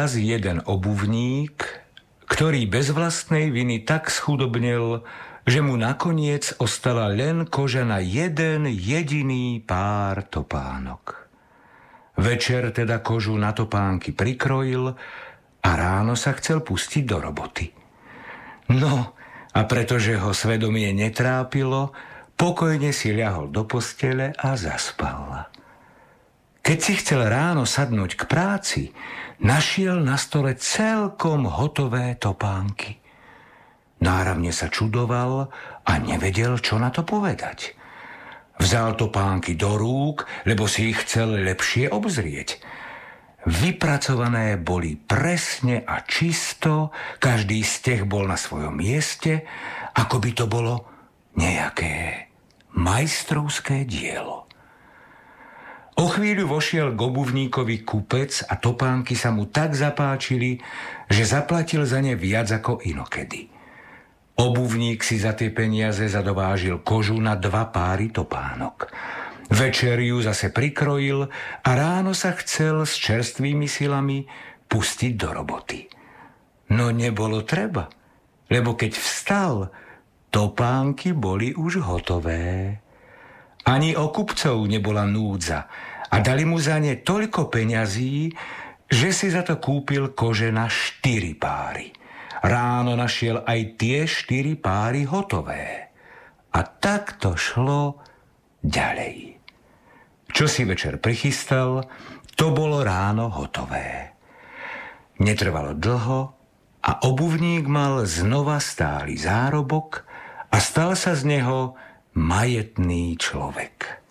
raz jeden obuvník, ktorý bez vlastnej viny tak schudobnel, že mu nakoniec ostala len koža na jeden jediný pár topánok. Večer teda kožu na topánky prikrojil a ráno sa chcel pustiť do roboty. No, a pretože ho svedomie netrápilo, pokojne si ľahol do postele a zaspal. Keď si chcel ráno sadnúť k práci, našiel na stole celkom hotové topánky. Náravne sa čudoval a nevedel, čo na to povedať. Vzal topánky do rúk, lebo si ich chcel lepšie obzrieť. Vypracované boli presne a čisto, každý steh bol na svojom mieste, ako by to bolo nejaké majstrovské dielo. O chvíľu vošiel k obuvníkovi kupec a topánky sa mu tak zapáčili, že zaplatil za ne viac ako inokedy. Obuvník si za tie peniaze zadovážil kožu na 2 páry topánok. Večer ju zase prikrojil a ráno sa chcel s čerstvými silami pustiť do roboty. No nebolo treba, lebo keď vstal, topánky boli už hotové. Ani o kupcov nebola núdza a dali mu za ne toľko peňazí, že si za to kúpil kože na 4 páry. Ráno našiel aj tie 4 páry hotové. A tak to šlo ďalej. Čo si večer prichystal, to bolo ráno hotové. Netrvalo dlho a obuvník mal znova stály zárobok a stal sa z neho majetný človek.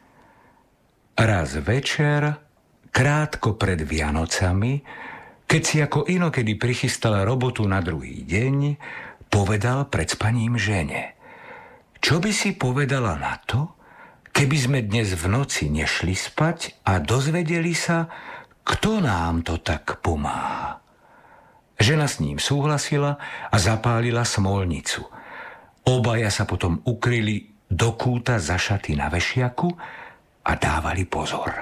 Raz večer, krátko pred Vianocami, keď si ako inokedy prichystal robotu na druhý deň, povedal pred spaním žene: čo by si povedala na to, keby sme dnes v noci nešli spať a dozvedeli sa, kto nám to tak pomáha? Žena s ním súhlasila a zapálila smolnicu. Obaja sa potom ukryli do kúta za šaty na vešiaku a dávali pozor.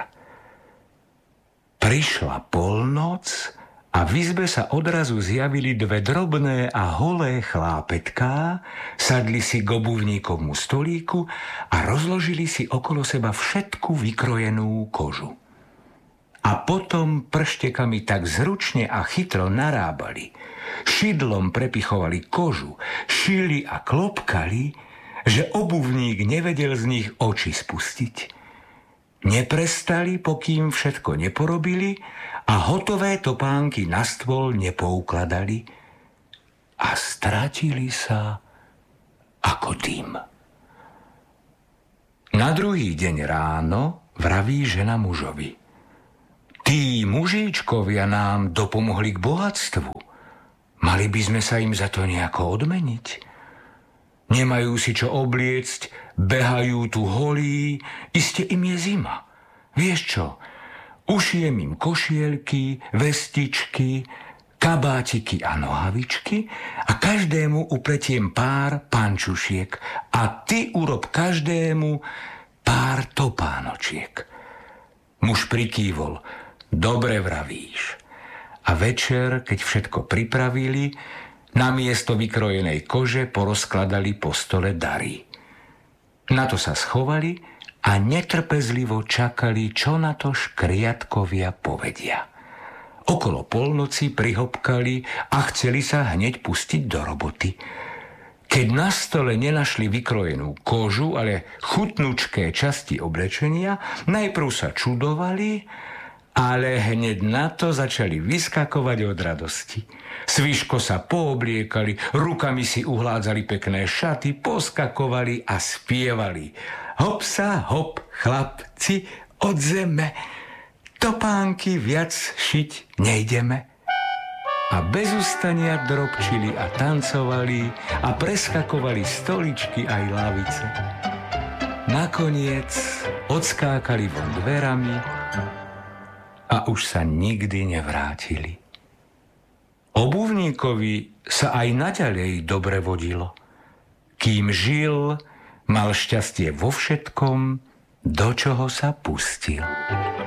Prišla polnoc a v izbe sa odrazu zjavili 2 drobné a holé chlápetká, sadli si k obuvníkovmu stolíku a rozložili si okolo seba všetku vykrojenú kožu. A potom prštekami tak zručne a chytro narábali, šidlom prepichovali kožu, šili a klopkali, že obuvník nevedel z nich oči spustiť. Neprestali, pokým všetko neporobili a hotové topánky na stôl nepoukladali a stratili sa ako dym. Na druhý deň ráno vraví žena mužovi: tí mužíčkovia nám dopomohli k bohatstvu. Mali by sme sa im za to nejako odmeniť. Nemajú si čo obliecť, behajú tu holí, iste im je zima. Vieš čo, ušijem im košielky, vestičky, kabátiky a nohavičky a každému upletiem pár pančušiek a ty urob každému pár topánočiek. Muž prikývol: dobre vravíš. A večer, keď všetko pripravili, namiesto vykrojenej kože porozkladali po stole dary. Na to sa schovali a netrpezlivo čakali, čo na to škriatkovia povedia. Okolo polnoci prihopkali a chceli sa hneď pustiť do roboty. Keď na stole nenašli vykrojenú kožu, ale chutnučké časti oblečenia, najprv sa čudovali, ale hneď na to začali vyskakovať od radosti. Svižko sa poobliekali, rukami si uhládzali pekné šaty, poskakovali a spievali: hop sa, hop, chlapci, od zeme, topánky viac šiť nejdeme. A bez ustania drobčili a tancovali a preskakovali stoličky aj lavice. Nakoniec odskákali von dverami a už sa nikdy nevrátili. Obuvníkovi sa aj naďalej dobre vodilo. Kým žil, mal šťastie vo všetkom, do čoho sa pustil.